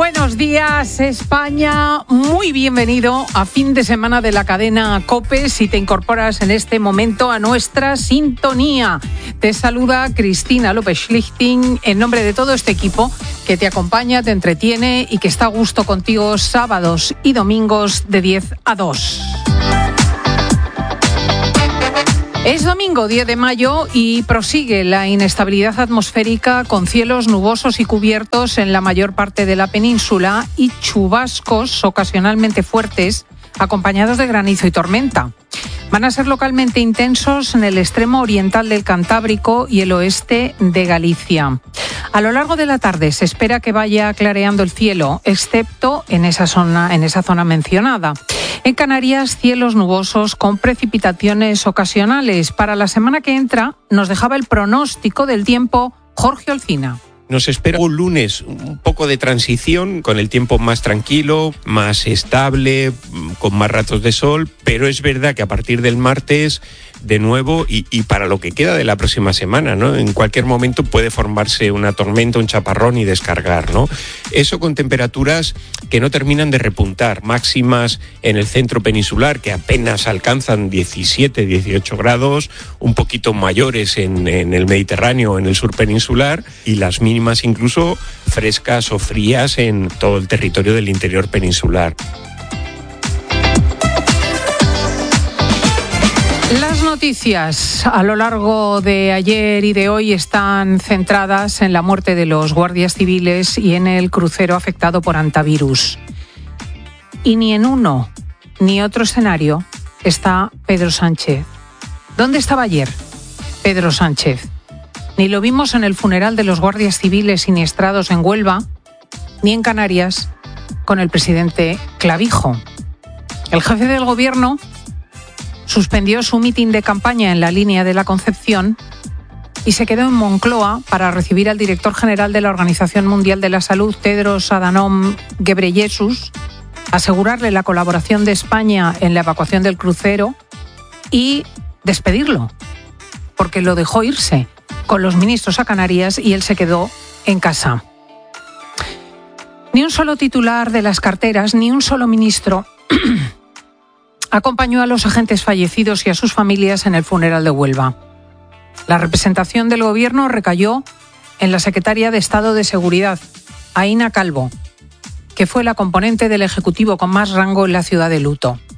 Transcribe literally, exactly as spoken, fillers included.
buenos días, España. Muy bienvenido a fin de semana de la cadena COPE. Si te incorporas en este momento a nuestra sintonía, te saluda Cristina López Schlichting en nombre de todo este equipo que te acompaña, te entretiene y que está a gusto contigo sábados y domingos de diez a dos. Es domingo diez de mayo y prosigue la inestabilidad atmosférica con cielos nubosos y cubiertos en la mayor parte de la península y chubascos ocasionalmente fuertes acompañados de granizo y tormenta. Van a ser localmente intensos en el extremo oriental del Cantábrico y el oeste de Galicia. A lo largo de la tarde se espera que vaya clareando el cielo, excepto en esa zona, en esa zona mencionada. En Canarias, cielos nubosos con precipitaciones ocasionales. Para la semana que entra, nos dejaba el pronóstico del tiempo Jorge Olcina. Nos espera un lunes un poco de transición, con el tiempo más tranquilo, más estable, con más ratos de sol, pero es verdad que a partir del martes, de nuevo, y, y para lo que queda de la próxima semana, ¿no? En cualquier momento puede formarse una tormenta, un chaparrón y descargar, ¿no? Eso con temperaturas que no terminan de repuntar, máximas en el centro peninsular que apenas alcanzan diecisiete, dieciocho grados, un poquito mayores en, en el Mediterráneo, en el sur peninsular, y las mínimas incluso frescas o frías en todo el territorio del interior peninsular. Las noticias a lo largo de ayer y de hoy están centradas en la muerte de los guardias civiles y en el crucero afectado por hantavirus. Y ni en uno ni otro escenario está Pedro Sánchez. ¿Dónde estaba ayer Pedro Sánchez? Ni lo vimos en el funeral de los guardias civiles siniestrados en Huelva, ni en Canarias con el presidente Clavijo. El jefe del gobierno suspendió su mitin de campaña en la línea de la Concepción y se quedó en Moncloa para recibir al director general de la Organización Mundial de la Salud, Tedros Adhanom Ghebreyesus, asegurarle la colaboración de España en la evacuación del crucero y despedirlo, porque lo dejó irse con los ministros a Canarias y él se quedó en casa. Ni un solo titular de las carteras, ni un solo ministro acompañó a los agentes fallecidos y a sus familias en el funeral de Huelva. La representación del gobierno recayó en la secretaria de Estado de Seguridad, Aína Calvo, que fue la componente del Ejecutivo con más rango en la ciudad de luto.